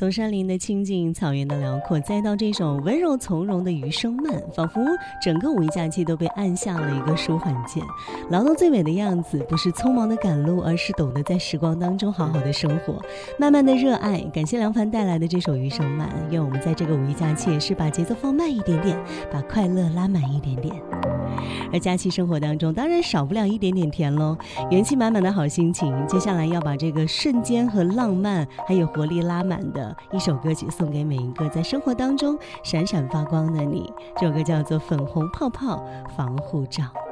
从山林的清静、草原的辽阔，再到这首温柔从容的余生慢，仿佛整个五一假期都被按下了一个舒缓键。劳动最美的样子，不是匆忙的赶路，而是懂得在时光当中好好的生活，慢慢的热爱。感谢梁凡带来的这首余生慢，愿我们在这个五一假期也是把节奏放慢一点点，把快乐拉满一点点。而假期生活当中当然少不了一点点甜咯，元气满满的好心情。接下来要把这个瞬间和浪漫还有活力拉满的一首歌曲送给每一个在生活当中闪闪发光的你，这首歌叫做粉红泡泡防护罩。